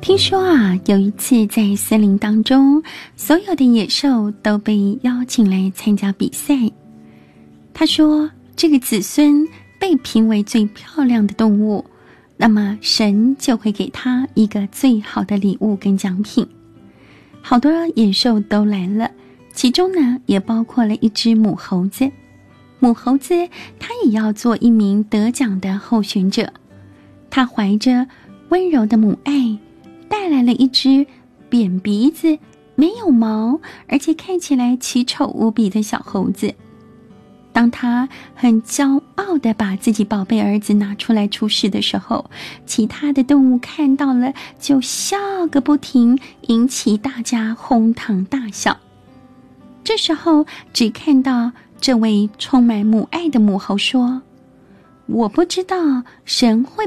听说啊，有一次在森林当中，所有的野兽都被邀请来参加比赛。他说，这个子孙被评为最漂亮的动物，那么神就会给他一个最好的礼物跟奖品。好多野兽都来了，其中呢也包括了一只母猴子。母猴子它也要做一名得奖的候选者，它怀着温柔的母爱，带来了一只扁鼻子、没有毛，而且看起来奇丑无比的小猴子。当他很骄傲地把自己宝贝儿子拿出来出示的时候，其他的动物看到了就笑个不停，引起大家哄堂大笑。这时候只看到这位充满母爱的母猴说：“我不知道神会